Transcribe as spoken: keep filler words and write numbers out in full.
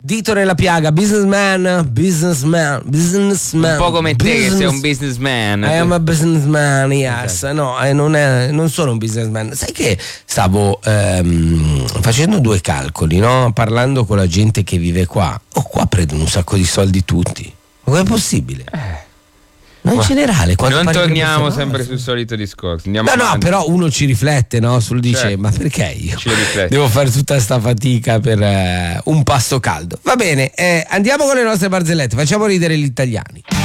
dito nella piaga, businessman, businessman, businessman. Un po' come te business, che sei un businessman. I am a businessman, yes. Esatto. No, eh, non, è, non sono un businessman. Sai che stavo ehm, facendo due calcoli, no? Parlando con la gente che vive qua. Oh, qua prendono un sacco di soldi tutti. Ma com'è possibile? Eh. Ma in generale, quanto non pare che torniamo queste- sempre no, sul solito discorso. Andiamo No, no, avanti. però uno ci riflette, no? Sul dice, Certo. ma perché io Ci riflette. devo fare tutta sta fatica per eh, un pasto caldo? Va bene, eh, andiamo con le nostre barzellette, facciamo ridere gli italiani.